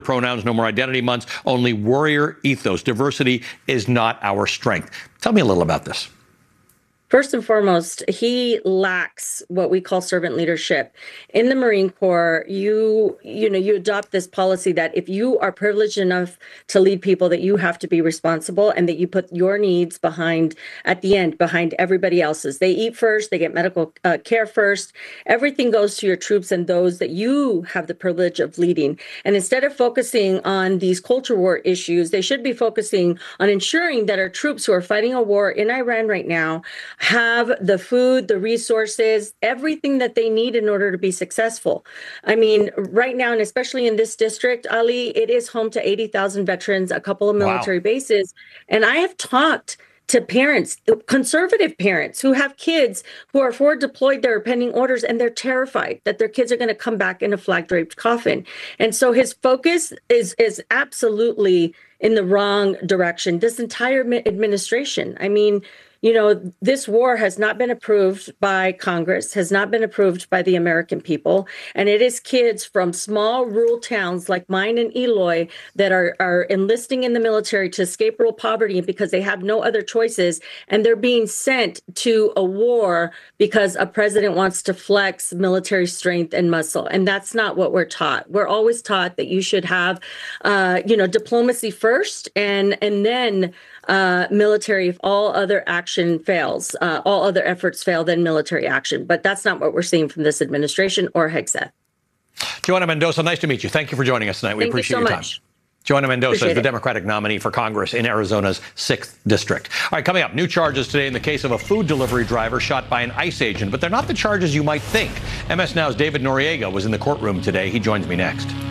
pronouns, no more identity months, only warrior ethos. Diversity is not our strength. Tell me a little about this. First and foremost, he lacks what we call servant leadership. In the Marine Corps, you adopt this policy that if you are privileged enough to lead people, that you have to be responsible and that you put your needs at the end, behind everybody else's. They eat first, they get medical care first. Everything goes to your troops and those that you have the privilege of leading. And instead of focusing on these culture war issues, they should be focusing on ensuring that our troops who are fighting a war in Iran right now have the food, the resources, everything that they need in order to be successful. I mean, right now, and especially in this district, Ali, it is home to 80,000 veterans, a couple of military bases. And I have talked to parents, conservative parents who have kids who are forward deployed, they're pending orders, and they're terrified that their kids are going to come back in a flag draped coffin. And so his focus is absolutely in the wrong direction. This entire administration, I mean, this war has not been approved by Congress, has not been approved by the American people. And it is kids from small rural towns like mine in Eloy that are enlisting in the military to escape rural poverty because they have no other choices. And they're being sent to a war because a president wants to flex military strength and muscle. And that's not what we're taught. We're always taught that you should have, diplomacy first and then military if all other action fails, all other efforts fail, then military action. But that's not what we're seeing from this administration or Hegseth. Joanna Mendoza, nice to meet you. Thank you for joining us tonight. We appreciate your time. Joanna Mendoza is the Democratic nominee for Congress in Arizona's 6th District. All right, coming up, new charges today in the case of a food delivery driver shot by an ICE agent, but they're not the charges you might think. MS Now's David Noriega was in the courtroom today. He joins me next.